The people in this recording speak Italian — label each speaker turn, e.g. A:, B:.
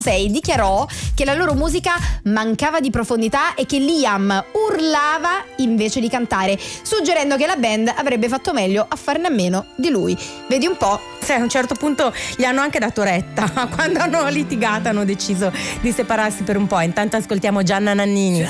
A: dichiarò che la loro musica mancava di profondità e che Liam urlava invece di cantare, suggerendo che la band avrebbe fatto meglio a farne a meno di lui. Vedi un po'.
B: A un certo punto gli hanno anche dato retta, quando hanno litigato hanno deciso di separarsi per un po'. Intanto ascoltiamo Gianna Nannini.